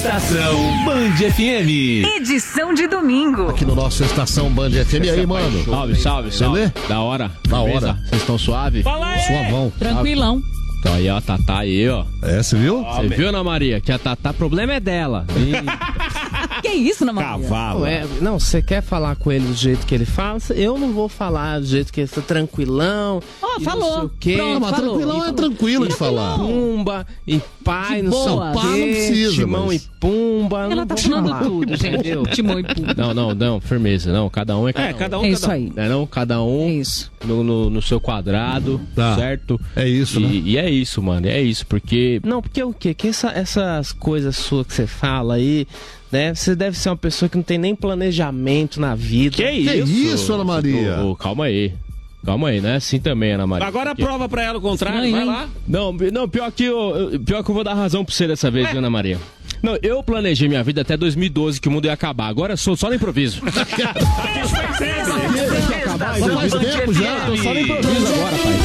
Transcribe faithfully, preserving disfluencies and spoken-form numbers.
Estação Band F M. Edição de domingo. Aqui no nosso Estação Band F M. E aí, mano? Salve, salve, salve. Beleza? Da hora. Da hora. Vocês estão suave? Fala aí. Suavão. Tranquilão. Então aí, ó, a Tatá aí, ó. É, você viu? Você viu, Ana Maria? Que a Tatá, o problema é dela. Que isso, Ana Maria? Cavalo. Não, é, não, você quer falar com ele do jeito que ele fala? Eu não vou falar do jeito que ele tá tranquilão. Ó, e falou. Não sei o quê. Pronto, Não, mas falou. tranquilão é tranquilo de falar. Pumba e pai, De não sei boa. o Pá, não quê, precisa, Timão mas- e Pumba. Ela não tá vou falando falar, tudo, gente. entendeu? Timão e Pumba. Não, não, não, firmeza. Não, cada um é cada É, um. cada um, É isso cada um. aí. Não é não? Cada um É isso. no, no, no seu quadrado, Tá. certo? É isso, e, né? e é isso, mano. É isso, porque... Não, porque o quê? Que essa, essas coisas suas que você fala aí, né? Você deve ser uma pessoa que não tem nem planejamento na vida. Que Que isso? isso, Ana Maria? Ô, ô, calma aí. Calma aí, né? Assim também, Ana Maria. Agora Porque- prova pra ela o contrário, Estranho, vai hein? lá. Não, não, pior que eu, pior que eu vou dar razão pra você dessa vez, viu, Ana Maria? Não, eu planejei minha vida até dois mil e doze, que o mundo ia acabar. Agora eu sou só no improviso. Mas faz tempo já. Tô só no improviso agora, pai.